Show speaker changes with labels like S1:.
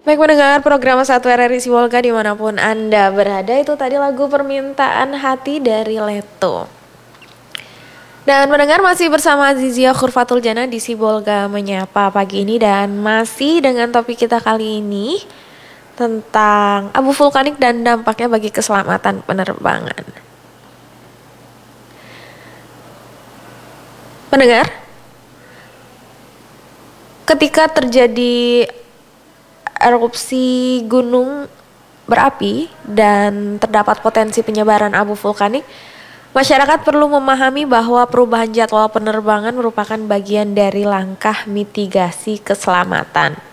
S1: Baik mendengar program Satu RRI Sibolga dimanapun Anda berada, itu tadi lagu Permintaan Hati dari Leto. Dan mendengar masih bersama Azizia Khurfatul Jana di Sibolga Menyapa pagi ini. Dan masih dengan topik kita kali ini tentang abu vulkanik dan dampaknya bagi keselamatan penerbangan. Mendengar, ketika terjadi erupsi gunung berapi dan terdapat potensi penyebaran abu vulkanik, masyarakat perlu memahami bahwa perubahan jadwal penerbangan merupakan bagian dari langkah mitigasi keselamatan.